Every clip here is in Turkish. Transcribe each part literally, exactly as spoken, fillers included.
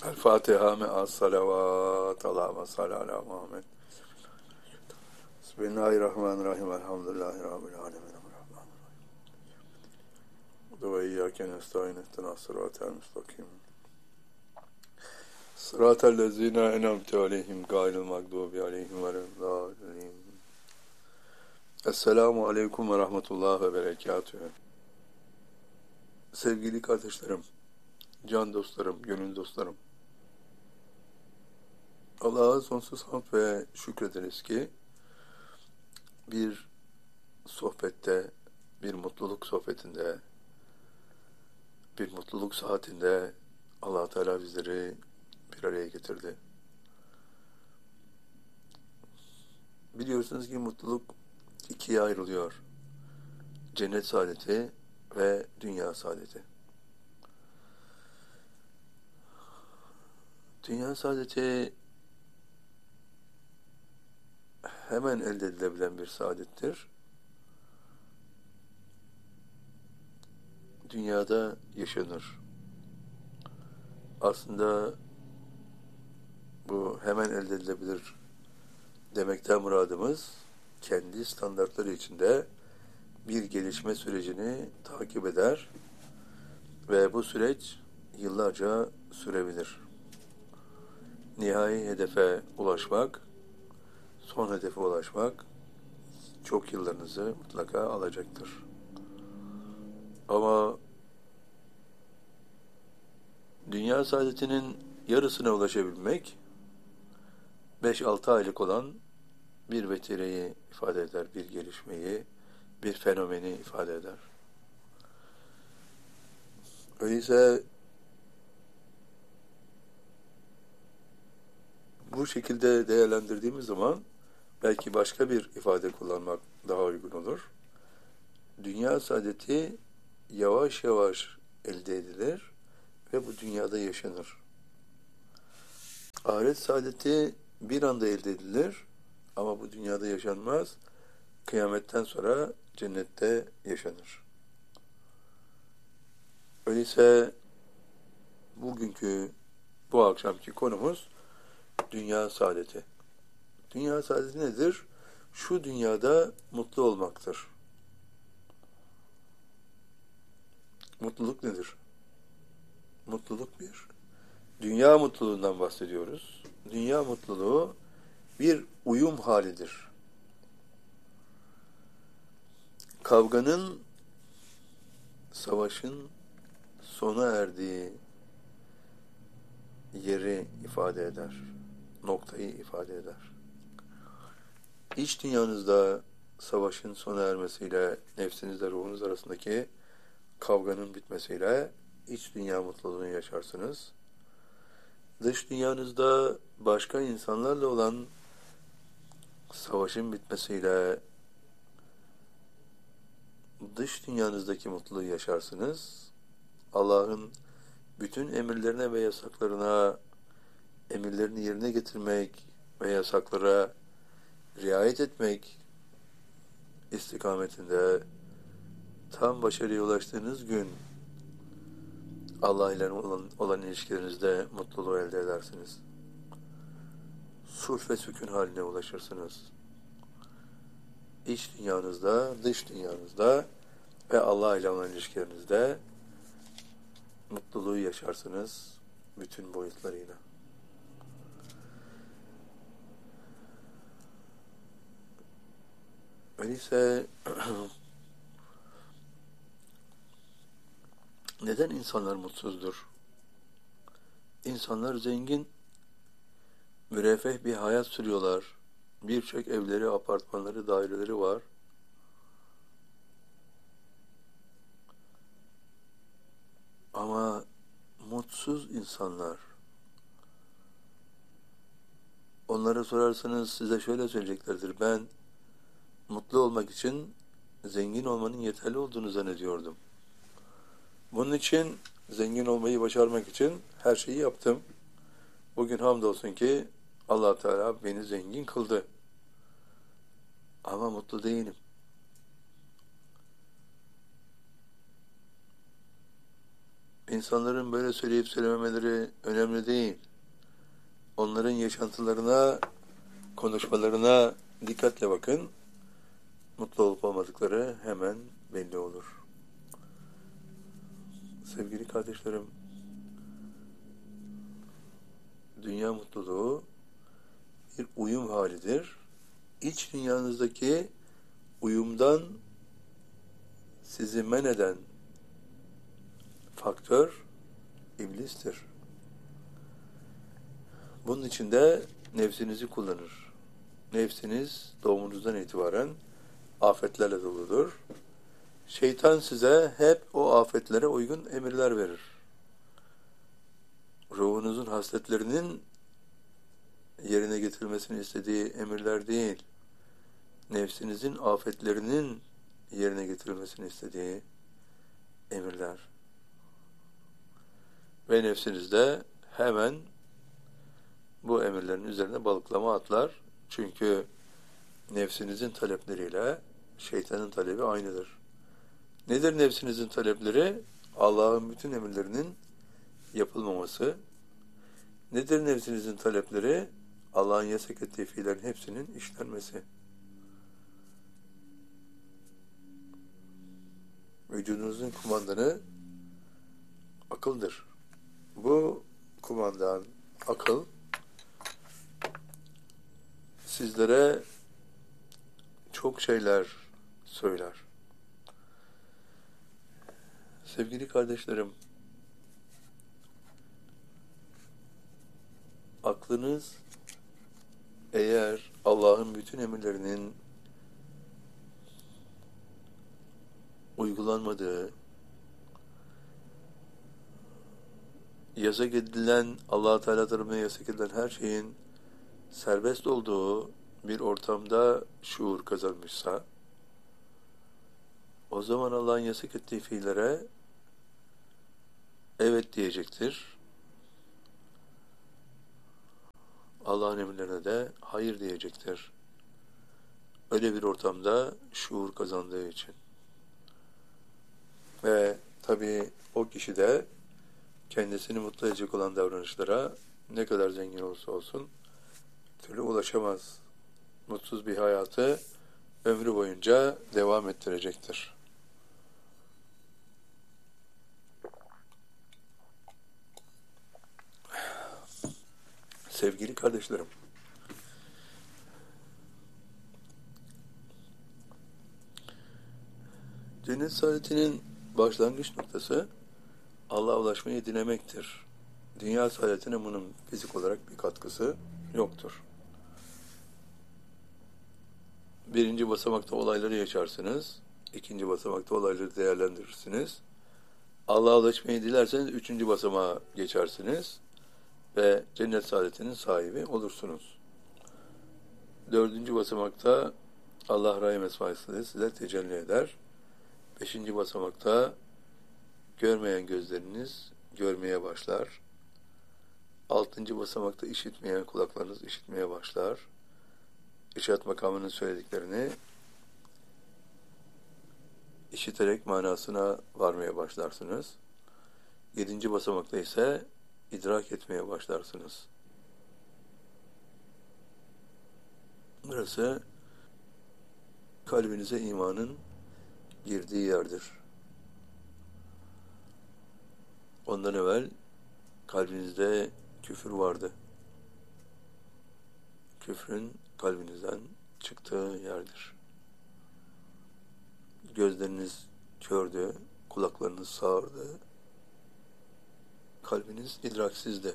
El Fatiha me'as salavat. Allahümme salli ala Muhammed. Bismillahirrahmanirrahim. Elhamdülillahi Rabbil alemin. Ve iyyâke nestaîn ihdinas sıratal müstakim. Sıratal lezîne en'amte aleyhim gayril mağdûbi aleyhim veleddâllîn. Esselamu aleyküm ve rahmetullah ve berekatühü. Sevgili kardeşlerim, can dostlarım, gönül dostlarım. Allah'a sonsuz hamd ve şükrederiz ki bir sohbette, bir mutluluk sohbetinde, bir mutluluk saatinde Allah Teala bizleri bir araya getirdi. Biliyorsunuz ki mutluluk ikiye ayrılıyor. Cennet saadeti ve dünya saadeti. Dünya saadeti hemen elde edilebilen bir saadettir. Dünyada yaşanır. Aslında bu hemen elde edilebilir demekten muradımız kendi standartları içinde bir gelişme sürecini takip eder ve bu süreç yıllarca sürebilir. Nihai hedefe ulaşmak, son hedefe ulaşmak çok yıllarınızı mutlaka alacaktır. Ama dünya saadetinin yarısına ulaşabilmek beş altı aylık olan bir vetireyi ifade eder, bir gelişmeyi, bir fenomeni ifade eder. Öyleyse bu şekilde değerlendirdiğimiz zaman belki başka bir ifade kullanmak daha uygun olur. Dünya saadeti yavaş yavaş elde edilir ve bu dünyada yaşanır. Ahiret saadeti bir anda elde edilir ama bu dünyada yaşanmaz. Kıyametten sonra cennette yaşanır. Öyleyse bugünkü, bu akşamki konumuz dünya saadeti. Dünya saadeti nedir? Şu dünyada mutlu olmaktır. Mutluluk nedir? Mutluluk bir. Dünya mutluluğundan bahsediyoruz. Dünya mutluluğu bir uyum halidir. Kavganın, savaşın sona erdiği yeri ifade eder. Noktayı ifade eder. İç dünyanızda savaşın sona ermesiyle nefsinizle ruhunuz arasındaki kavganın bitmesiyle iç dünya mutluluğunu yaşarsınız. Dış dünyanızda başka insanlarla olan savaşın bitmesiyle dış dünyanızdaki mutluluğu yaşarsınız. Allah'ın bütün emirlerine ve yasaklarına, emirlerini yerine getirmek ve yasaklara riayet etmek istikametinde tam başarıya ulaştığınız gün Allah ile olan, olan ilişkilerinizde mutluluğu elde edersiniz. Sulh ve sükun haline ulaşırsınız. İç dünyanızda, dış dünyanızda ve Allah ile olan ilişkilerinizde mutluluğu yaşarsınız bütün boyutlarıyla. Öyleyse neden insanlar mutsuzdur? İnsanlar zengin, müreffeh bir hayat sürüyorlar. Birçok evleri, apartmanları, daireleri var. Ama mutsuz insanlar. Onlara sorarsanız size şöyle söyleyeceklerdir. Ben mutlu olmak için zengin olmanın yeterli olduğunu zannediyordum. Bunun için, zengin olmayı başarmak için her şeyi yaptım. Bugün hamdolsun ki Allah Teala beni zengin kıldı. Ama mutlu değilim. İnsanların böyle söyleyip söylememeleri önemli değil. Onların yaşantılarına, konuşmalarına dikkatle bakın. Mutlu olup olmadıkları hemen belli olur. Sevgili kardeşlerim, dünya mutluluğu bir uyum halidir. İç dünyanızdaki uyumdan sizi men eden faktör iblistir. Bunun için de nefsinizi kullanır. Nefsiniz doğumunuzdan itibaren afetlerle doludur. Şeytan size hep o afetlere uygun emirler verir. Ruhunuzun hasletlerinin yerine getirilmesini istediği emirler değil, nefsinizin afetlerinin yerine getirilmesini istediği emirler. Ve nefsiniz de hemen bu emirlerin üzerine balıklama atlar. Çünkü nefsinizin talepleriyle şeytanın talebi aynıdır. Nedir nefsinizin talepleri? Allah'ın bütün emirlerinin yapılmaması. Nedir nefsinizin talepleri? Allah'ın yasak ettiği fiillerin hepsinin işlenmesi. Vücudunuzun kumandanı akıldır. Bu kumandan, akıl, sizlere çok şeyler söyler. Sevgili kardeşlerim, aklınız eğer Allah'ın bütün emirlerinin uygulanmadığı, yasak edilen, Allah-u Teala tarafından yasak edilen her şeyin serbest olduğu bir ortamda şuur kazanmışsa, o zaman Allah'ın yasak ettiği fiillere evet diyecektir. Allah'ın emirlerine de hayır diyecektir. Öyle bir ortamda şuur kazandığı için. Ve tabii o kişi de kendisini mutlu edecek olan davranışlara ne kadar zengin olursa olsun türlü ulaşamaz. Mutsuz bir hayatı ömrü boyunca devam ettirecektir. Sevgili kardeşlerim, cennet saadetinin başlangıç noktası Allah'a ulaşmayı dilemektir. Dünya saadetine bunun fizik olarak bir katkısı yoktur. Birinci basamakta olayları yaşarsınız, ikinci basamakta olayları değerlendirirsiniz. Allah'a ulaşmayı dilerseniz üçüncü basamağa geçersiniz ve cennet saadetinin sahibi olursunuz. Dördüncü basamakta Allah Rahim Esma-i size tecelli eder. Beşinci basamakta görmeyen gözleriniz görmeye başlar. Altıncı basamakta işitmeyen kulaklarınız işitmeye başlar. İrşad makamının söylediklerini işiterek manasına varmaya başlarsınız. Yedinci basamakta ise idrak etmeye başlarsınız. Burası kalbinize imanın girdiği yerdir. Ondan evvel kalbinizde küfür vardı. Küfrün kalbinizden çıktığı yerdir. Gözleriniz kördü, kulaklarınız sağırdı, kalbiniz idraksizdi.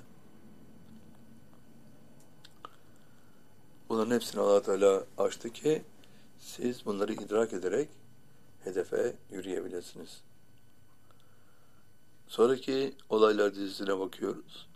Bunların hepsini Allah Teala açtı ki siz bunları idrak ederek hedefe yürüyebilirsiniz. Sonraki olaylar dizisine bakıyoruz.